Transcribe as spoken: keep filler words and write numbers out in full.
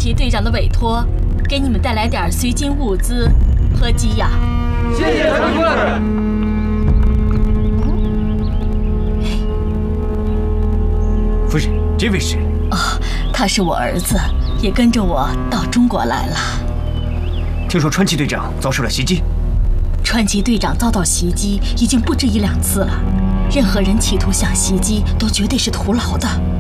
奇队长的委托，给你们带来点随军物资和给养。 谢谢长官。 夫人，这位是？ 哦，他是我儿子，也跟着我到中国来了。 听说川崎队长遭受了袭击。 川崎队长遭到袭击已经不止一两次了，任何人企图想袭击，都绝对是徒劳的。